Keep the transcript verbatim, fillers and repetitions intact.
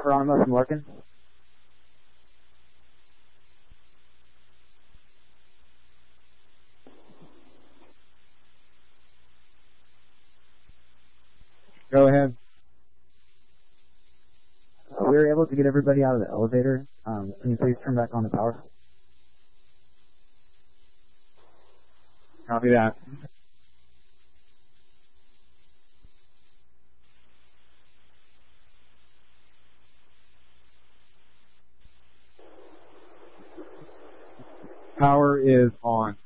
Hieronymus and Larkin? Go ahead. Uh, we were able to get everybody out of the elevator. Um, can you please turn back on the power? Copy that. Power is on.